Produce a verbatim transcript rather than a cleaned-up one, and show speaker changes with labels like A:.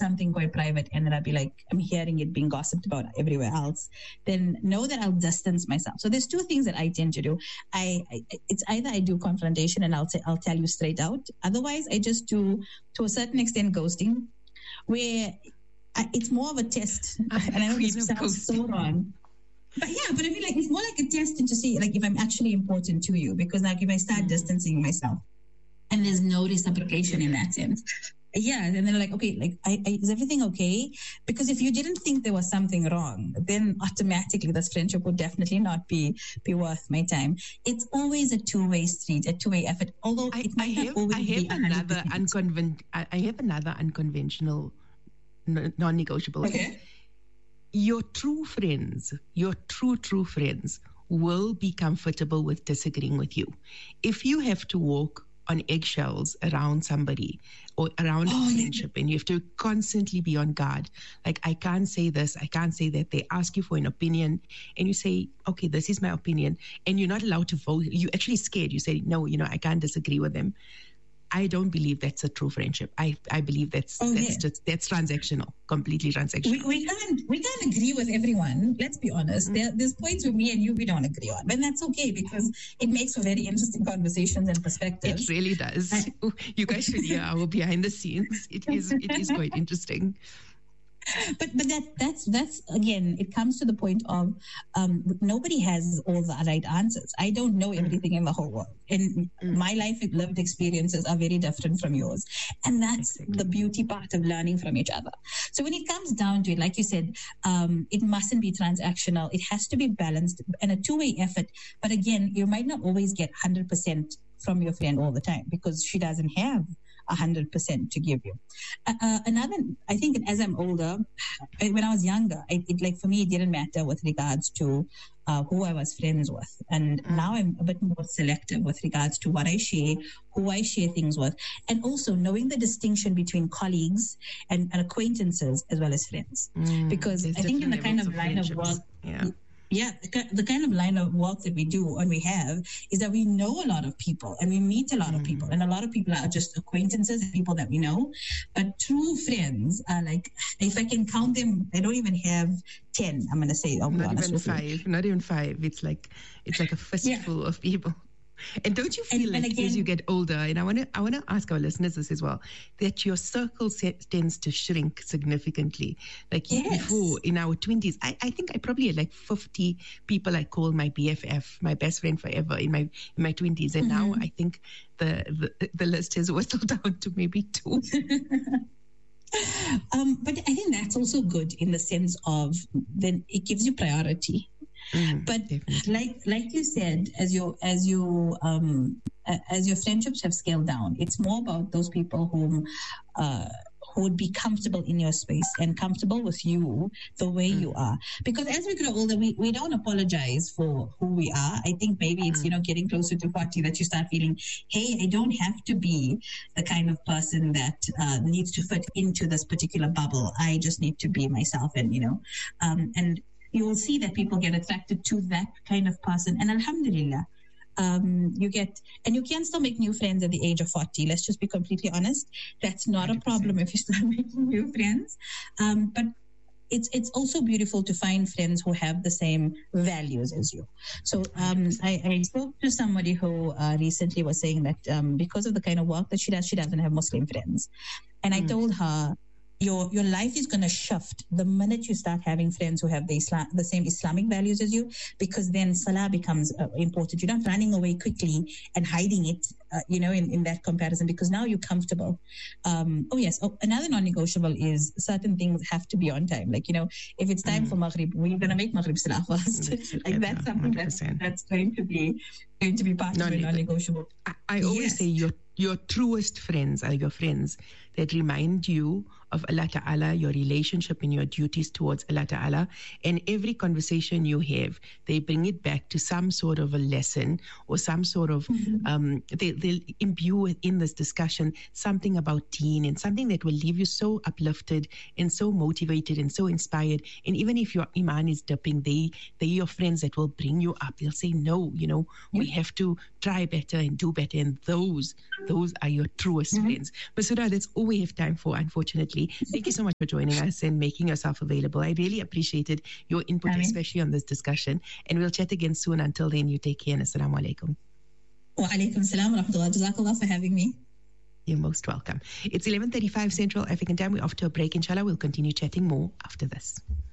A: something quite private and then I'll be like, I'm hearing it being gossiped about everywhere else, then know that I'll distance myself. So there's two things that I tend to do. I, I it's either I do confrontation and I'll, t- I'll tell you straight out. Otherwise, I just do, to a certain extent, ghosting, where I, it's more of a test. And I know this sounds so wrong. But yeah, but I mean, like, it's more like a test to see, like, if I'm actually important to you. Because, like, if I start mm. distancing myself and there's no reciprocation in that sense, yeah, and they're like, okay, like, I, I, is everything okay? Because if you didn't think there was something wrong, then automatically this friendship would definitely not be be worth my time. It's always a two-way street, a two-way effort. Although
B: I,
A: it might
B: I have,
A: not always
B: I have
A: be
B: another unconven- I I have another unconventional, non-negotiable.
A: Okay.
B: Your true friends, your true, true friends will be comfortable with disagreeing with you. If you have to walk on eggshells around somebody or around oh, a friendship yeah. and you have to constantly be on guard, like, I can't say this, I can't say that. They ask you for an opinion and you say, okay, this is my opinion, and you're not allowed to vote. You're actually scared. You say, no, you know, I can't disagree with them. I don't believe that's a true friendship. I, I believe that's oh, that's yeah. just that's transactional, completely transactional.
A: We, we can't we can't agree with everyone. Let's be honest. Mm-hmm. There, there's points with me and you we don't agree on, and that's okay because it makes for very interesting conversations and perspectives.
B: It really does. I, you guys should hear our behind the scenes. It is it is quite interesting.
A: But but that that's that's again, it comes to the point of um, nobody has all the right answers. I don't know everything mm. in the whole world, and mm. my life lived experiences are very different from yours, and that's exactly. the beauty part of learning from each other. So when it comes down to it, like you said, um, it mustn't be transactional. It has to be balanced and a two-way effort. But again, you might not always get one hundred percent from your friend all the time because she doesn't have one hundred percent to give you. Uh, uh, another, I think as I'm older, when I was younger, I, it like for me, it didn't matter with regards to uh, who I was friends with. And mm. now I'm a bit more selective with regards to what I share, who I share things with, and also knowing the distinction between colleagues and, and acquaintances as well as friends. Mm, because I think in the kind of, of line of work,
B: yeah.
A: Yeah, the kind of line of work that we do and we have is that we know a lot of people and we meet a lot mm. of people, and a lot of people are just acquaintances, people that we know. But true friends are like, if I can count them, I don't even have ten. I'm going to say, I'll be
B: not
A: honest
B: even
A: with
B: five,
A: you.
B: not even five. It's like it's like a fistful yeah. of people. And don't you feel and, like and again, as you get older, and I want to I want to ask our listeners this as well, that your circle set, tends to shrink significantly. Like yes. before, in our twenties, I, I think I probably had like fifty people I call my B F F, my best friend forever, in my in my twenties, and mm-hmm. now I think the, the the list has whittled down to maybe two.
A: um, but I think that's also good in the sense of then it gives you priority. Mm, but definitely. like like you said, as your as you um as your friendships have scaled down, it's more about those people whom uh who would be comfortable in your space and comfortable with you the way mm. you are. Because as we grow older, we, we don't apologize for who we are. I think maybe it's, mm. you know, getting closer to forty that you start feeling, hey, I don't have to be the kind of person that uh, needs to fit into this particular bubble. I just need to be myself, and, you know, um, and you will see that people get attracted to that kind of person. And alhamdulillah, um, you get, and you can still make new friends at the age of forty. Let's just be completely honest. That's not one hundred percent a problem if you start making new friends. Um, but it's it's also beautiful to find friends who have the same values as you. So um, I, I spoke to somebody who uh, recently was saying that um, because of the kind of work that she does, she doesn't have Muslim friends. And I mm. told her, Your your life is going to shift the minute you start having friends who have the Islam, the same Islamic values as you, because then salah becomes uh, important. You're not running away quickly and hiding it, uh, you know, in, in that comparison, because now you're comfortable. Um, oh, yes. Oh, another non-negotiable is certain things have to be on time. Like, you know, if it's time mm. for Maghrib, we're going to make Maghrib salah first. Like that's something that's, that's going to be going to be part non- of a non-negotiable.
B: I, I always yes. say your your truest friends are your friends that remind you of Allah Ta'ala, your relationship and your duties towards Allah Ta'ala. And every conversation you have, they bring it back to some sort of a lesson or some sort of, mm-hmm. um, they, they'll imbue within this discussion something about deen and something that will leave you so uplifted and so motivated and so inspired. And even if your iman is dipping, they they're your friends that will bring you up. They'll say, no, you know, yeah. we have to try better and do better. And those, those are your truest mm-hmm. friends. Masura, that's all we have time for, unfortunately. Thank you so much for joining us and making yourself available. I really appreciated your input, Amen. especially on this discussion. And we'll chat again soon. Until then, you take care and assalamu alaikum.
A: Wa alaikum salam wa rahmatullah. Jazakallah for having me.
B: You're most welcome. It's eleven thirty-five Central African Time. We're off to a break. Inshallah, we'll continue chatting more after this.